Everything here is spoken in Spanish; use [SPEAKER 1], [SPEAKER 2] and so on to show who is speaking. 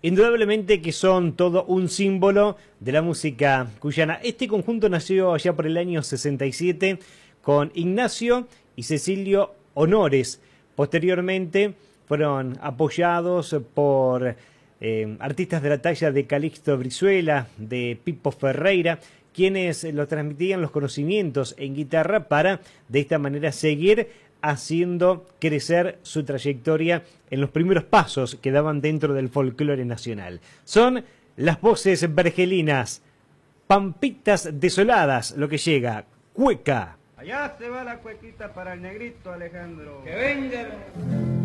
[SPEAKER 1] Indudablemente que son todo un símbolo de la música cuyana. Este conjunto nació allá por el año 67 con Ignacio y Cecilio Honores. Posteriormente fueron apoyados por artistas de la talla de Calixto Brizuela, de Pipo Ferreira, quienes lo transmitían los conocimientos en guitarra para de esta manera seguir haciendo crecer su trayectoria en los primeros pasos que daban dentro del folclore nacional. Son las voces vergelinas, Pampitas Desoladas, lo que llega, Cueca.
[SPEAKER 2] Allá se va la cuequita para el negrito Alejandro.
[SPEAKER 3] Que venga.